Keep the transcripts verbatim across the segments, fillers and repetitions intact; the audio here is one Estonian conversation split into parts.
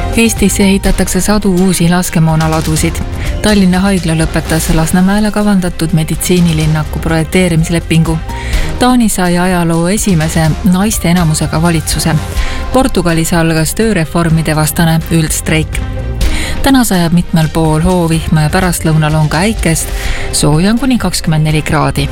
Eestis ehitatakse sadu uusi laskemoonaladusid. Tallinna haigla lõpetas Lasnamäele kavandatud meditsiinilinnaku projekteerimislepingu. Taani sai ajaloo esimese naiste enamusega valitsuse. Portugalis algas tööreformide vastane üldstreik. Täna sajab mitmel pool hoovihma ja pärastlõunal on ka äikest, sooja on kuni kakskümmend neli kraadi.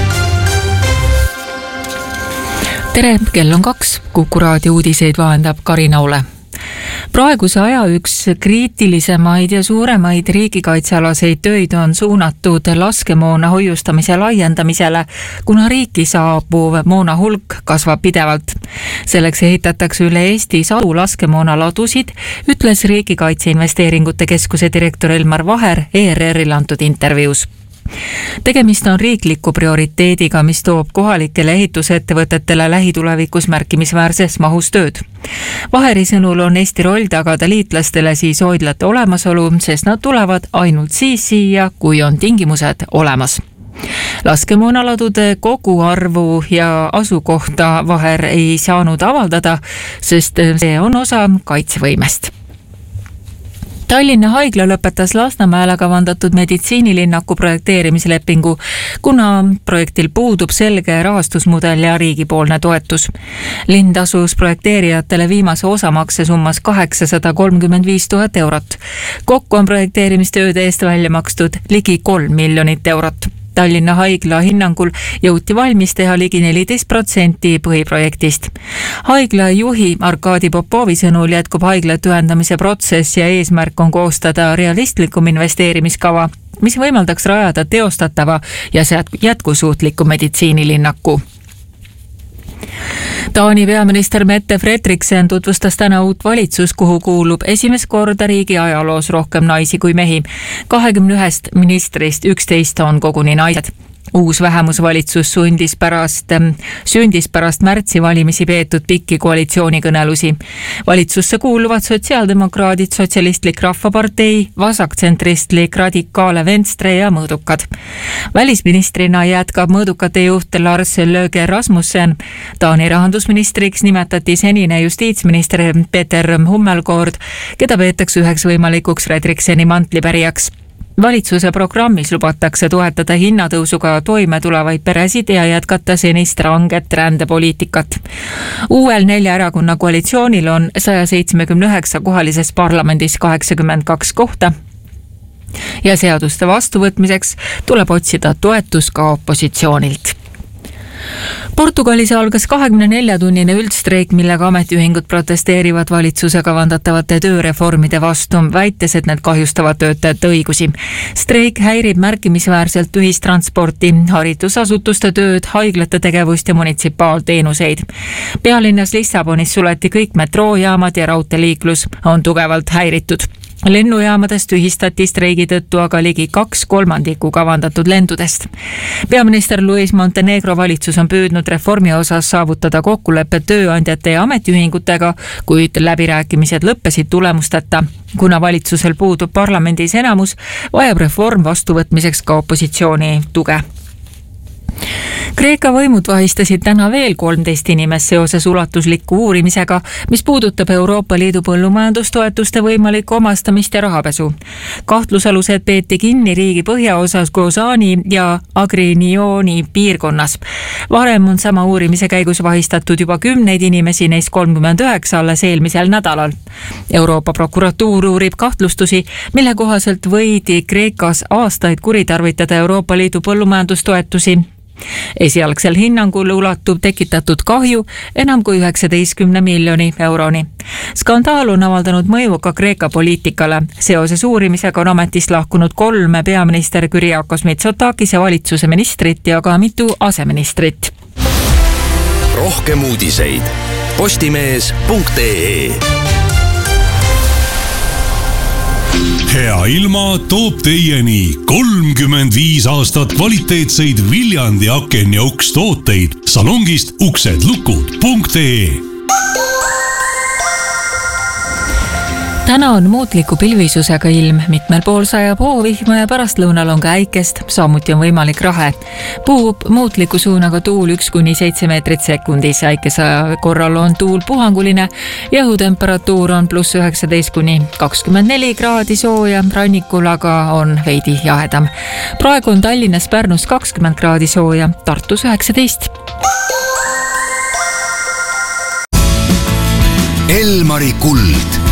Tere, kell on kaks, Kuku raadio uudiseid vahendab Karina Ole. Praeguse aja üks kriitilisemaid ja suuremaid riigikaitsealaseid töid on suunatud laskemoona hoiustamise laiendamisele, kuna riiki saabuv moona hulk kasvab pidevalt. Selleks ehitatakse üle Eesti sadu laskemoona ladusid, ütles Riigikaitse Investeeringute Keskuse direktor Elmar Vaher E R R-il antud intervjuus. Tegemist on riikliku prioriteediga, mis toob kohalikele ehitusettevõtetele lähitulevikus märkimisväärses mahus tööd. Vaheri sõnul on Eesti roll tagada liitlastele siis hoidlate olemasolu, sest nad tulevad ainult siis siia, kui on tingimused olemas. Laskemoonaladude kogu arvu ja asukohta Vaher ei saanud avaldada, sest see on osa kaitsevõimest. Tallinna haigla lõpetas Lasnamäele kavandatud meditsiinilinnaku projekteerimislepingu, kuna projektil puudub selge rahastusmudel ja riigipoolne toetus. Linn tasus projekteerijatele viimase osamakse summas kaheksasada kolmkümmend viis tuhat eurot. Kokku on projekteerimistööde eest välja makstud ligi kolm miljonit eurot. Tallinna haigla hinnangul jõuti valmis teha ligi neliteist protsenti põhiprojektist. Haigla juhi Arkadi Popovi sõnul jätkub haiglat ühendamise protsess ja eesmärk on koostada realistlikum investeerimiskava, mis võimaldaks rajada teostatava ja jätkusuutliku meditsiinilinnaku. Taani peaminister Mette Frederiksen tutvustas täna uut valitsus, kuhu kuulub esimest korda riigi ajaloos rohkem naisi kui mehi. kahekümne ühest ministrist üksteist on koguni naised. Uus vähemusvalitsus sündis pärast, sündis pärast märtsi valimisi peetud pikki koalitsioonikõnelusi. Valitsusse kuuluvad sotsiaaldemokraadid, sotsialistlik rahvapartei, vasaktsentristlik radikaale Venstre ja mõõdukad. Välisministrina jätkab mõõdukate juht Lars Løkke Rasmussen. Taani rahandusministriks nimetati senine justiitsminister Peter Hummelgaard, keda peetakse üheks võimalikuks Fredrikseni mantlipärijaks. Valitsuse programmis lubatakse toetada hinnatõusuga toime tulevaid peresid ja jätkata senist ranget rändepoliitikat. Uuel nelja erakonna koalitsioonil on saja seitsmekümne üheksa kohalises parlamendis kaheksakümmend kaks kohta ja seaduste vastuvõtmiseks tuleb otsida toetus ka opositsioonilt. Portugalis algas kahekümne nelja tunnine üldstreik, millega ametiühingud protesteerivad valitsuse kavandatavate tööreformide vastu, väites, et need kahjustavad töötajate õigusi. Streik häirib märkimisväärselt ühistransporti, haridusasutuste tööd, haiglate tegevust ja munitsipaalteenuseid. Pealinnas Lissabonis suleti kõik metroojaamad ja raudteeliiklus on tugevalt häiritud. Lennujaamadest ühistati streigi tõttu aga ligi kaks kolmandikku kavandatud lendudest. Peaminister Luis Montenegro valitsus on püüdnud reformi osas saavutada kokkuleppe tööandjate ja ametiühingutega, kuid läbirääkimised lõppesid tulemusteta. Kuna valitsusel puudub parlamendis enamus, vajab reform vastuvõtmiseks ka opositsiooni tuge. Kreeka võimud vahistasid täna veel kolmteist inimest seoses ulatusliku uurimisega, mis puudutab Euroopa Liidu põllumajandustoetuste võimalikku omastamist ja rahapesu. Kahtlusalused peeti kinni riigi põhjaosas Kozani ja Agrinioni piirkonnas. Varem on sama uurimise käigus vahistatud juba kümneid inimesi, neist kolmkümmend üheksa alles eelmisel nädalal. Euroopa prokuratuur uurib kahtlustusi, mille kohaselt võidi Kreekas aastaid kuritarvitada Euroopa Liidu põllumajandustoetusi. Esialgsel hinnangul ulatub tekitatud kahju enam kui üheksateistkümne miljoni euroni. Skandaal on avaldanud mõju ka Kreeka poliitikale. Seoses uurimisega on ametist lahkunud kolme peaminister Kyriakos Mitsotakis ja valitsuse ministrit ja ka mitu aseministrit. Rohkem uudiseid postimees punkt ee. Hea ilma toob teieni kolmkümmend viis aastat kvaliteetseid Viljandi aken ja uks tooteid salongist uksedlukud punkt ee. täna on muutliku pilvisusega ilm, mitmel pool sajab hoovihma ja pärastlõunal on ka äikest, samuti on võimalik rahe. Puhub muutliku suunaga tuul üks kuni seitse meetrit sekundis, äikesaja korral on tuul puhanguline ja õhutemperatuur on pluss üheksateist kuni kakskümmend neli kraadi sooja, rannikul aga on veidi jahedam. Praegu on Tallinnas, Pärnus kakskümmend kraadi sooja, Tartus üheksateist. Elmari kuld.